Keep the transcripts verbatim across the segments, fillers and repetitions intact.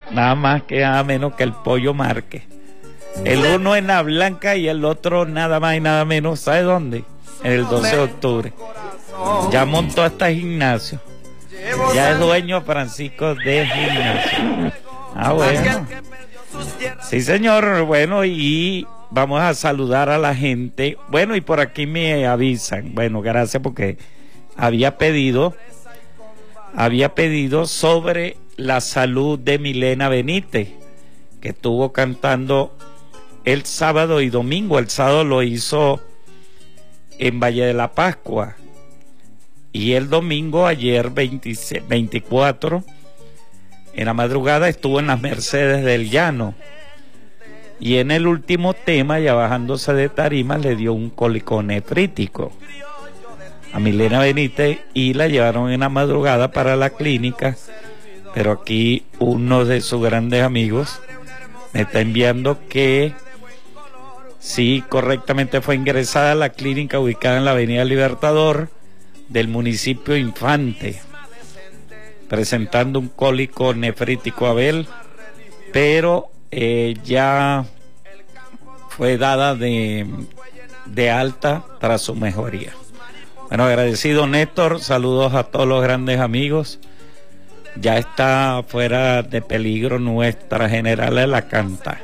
nada más que nada menos que el Pollo Márquez. El uno en la Blanca y el otro nada más y nada menos, ¿sabe dónde? En el doce de octubre. Ya montó hasta gimnasio. Ya es dueño Francisco de gimnasio. Ah, bueno. Sí, señor. Bueno, y vamos a saludar a la gente. Bueno, y por aquí me avisan. Bueno, gracias, porque había pedido, había pedido sobre la salud de Milena Benítez, que estuvo cantando el sábado y domingo. El sábado lo hizo en Valle de la Pascua y el domingo, ayer veintiséis, veinticuatro, en la madrugada estuvo en las Mercedes del Llano, y en el último tema, ya bajándose de tarima, le dio un cólico nefrítico a Milena Benítez y la llevaron en la madrugada para la clínica. Pero aquí uno de sus grandes amigos me está enviando que sí, correctamente fue ingresada a la clínica ubicada en la avenida Libertador del municipio Infante, presentando un cólico nefrítico Abel, pero eh, ya fue dada de, de alta tras su mejoría. Bueno, agradecido Néstor, saludos a todos los grandes amigos. Ya está fuera de peligro nuestra general de la Canta.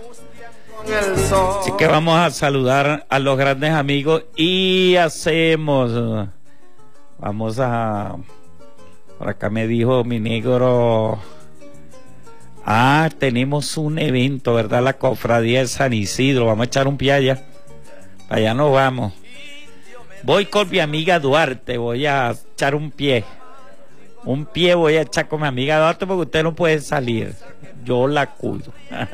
Así que vamos a saludar a los grandes amigos y hacemos, vamos a, por acá me dijo mi negro, ah, tenemos un evento, ¿verdad? La cofradía de San Isidro, vamos a echar un pie allá, para allá nos vamos. Voy con mi amiga Duarte, voy a echar un pie, un pie voy a echar con mi amiga Duarte, porque usted no puede salir, yo la cuido.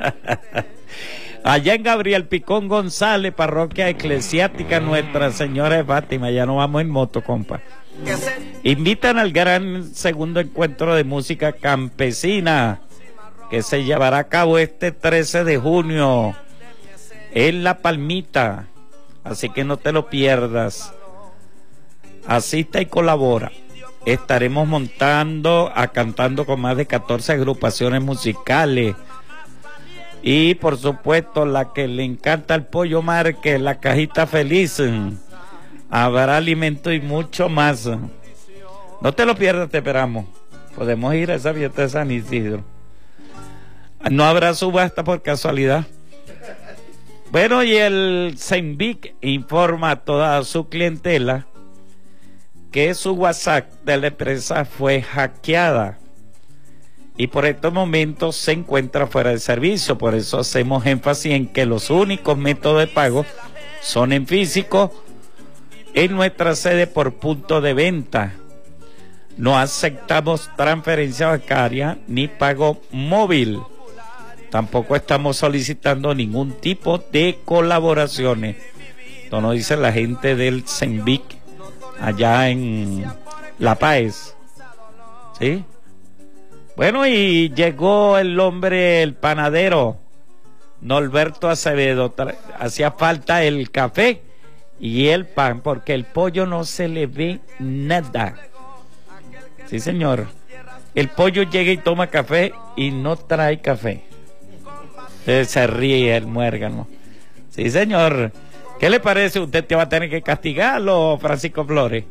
Allá en Gabriel Picón González, parroquia eclesiástica Nuestra Señora de Fátima, ya no vamos en moto, compa. Invitan al gran segundo encuentro de música campesina, que se llevará a cabo este trece de junio en La Palmita, así que no te lo pierdas. Asista y colabora. Estaremos montando, a cantando con más de catorce agrupaciones musicales. Y por supuesto, la que le encanta el Pollo Márquez, la Cajita Feliz. Habrá alimento y mucho más. No te lo pierdas, te esperamos. Podemos ir a esa fiesta de San Isidro. No habrá subasta por casualidad. Bueno, y el Cenvic informa a toda su clientela que su WhatsApp de la empresa fue hackeada y por estos momentos se encuentra fuera de servicio. Por eso hacemos énfasis en que los únicos métodos de pago son en físico, en nuestra sede por punto de venta. No aceptamos transferencia bancaria ni pago móvil. Tampoco estamos solicitando ningún tipo de colaboraciones. Esto nos dice la gente del Cenvic allá en La Paz. ¿Sí? Bueno, y llegó el hombre, el panadero, Norberto Acevedo. Hacía falta el café y el pan, porque el pollo no se le ve nada. Sí, señor. El pollo llega y toma café y no trae café. Entonces se ríe el muérgano. Sí, señor. ¿Qué le parece? ¿Usted te va a tener que castigarlo, Francisco Flores?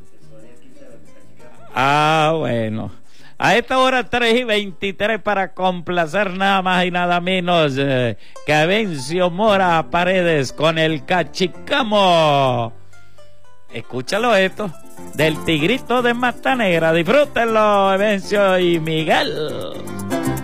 Ah, bueno. A esta hora tres y veintitrés, para complacer nada más y nada menos eh, que a Vencio Mora Paredes con el Cachicamo. Escúchalo esto, del Tigrito de Mata Negra. Disfrútenlo, Vencio y Miguel.